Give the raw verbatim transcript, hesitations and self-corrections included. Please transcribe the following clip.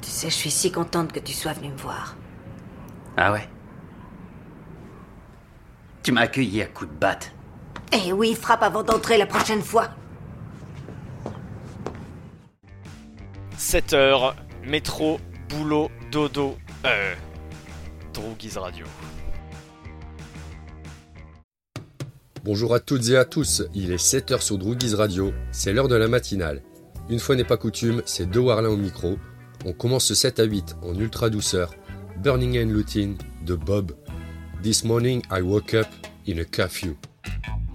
Tu sais, je suis si contente que tu sois venu me voir. Ah ouais? Tu m'as accueilli à coups de batte. Eh oui, frappe avant d'entrer la prochaine fois. sept heures, métro, boulot, dodo, euh... Droogies Radio. Bonjour à toutes et à tous, il est sept heures sur Droogies Radio, c'est l'heure de la matinale. Une fois n'est pas coutume, c'est deux Warlin au micro. On commence ce sept à huit en ultra douceur. Burning and Looting de Bob. This morning I woke up in a curfew.